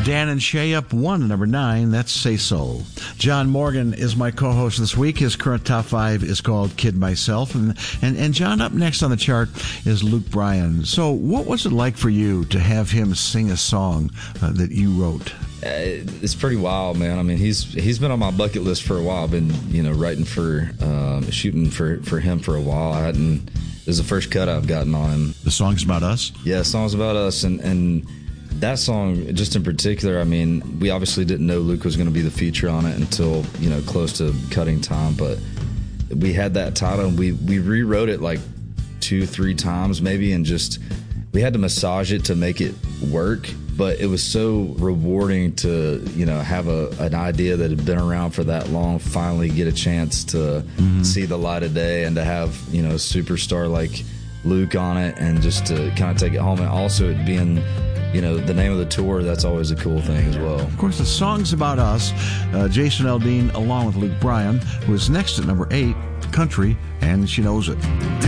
Dan and Shay up 1 at number 9. That's Say So. John Morgan is my co-host this week. His current top 5 is called Kid Myself. And John, up next on the chart is Luke Bryan. So what was it like for you to have him sing a song that you wrote? It's pretty wild, man. I mean, he's been on my bucket list for a while. I've been, writing for, shooting for him for a while. This is the first cut I've gotten on him. The song's about us? Yeah, the song's about us. And that song, just in particular, I mean, we obviously didn't know Luke was going to be the feature on it until, close to cutting time. But we had that title, and we rewrote it like 2-3 times maybe, and just we had to massage it to make it work. But it was so rewarding to, have an idea that had been around for that long, finally get a chance to see the light of day, and to have, a superstar like Luke on it, and just to kind of take it home. And also it being, the name of the tour, that's always a cool thing as well. Of course, the song's about us. Jason Aldean along with Luke Bryan, who is next at number 8, Country, and She Knows It.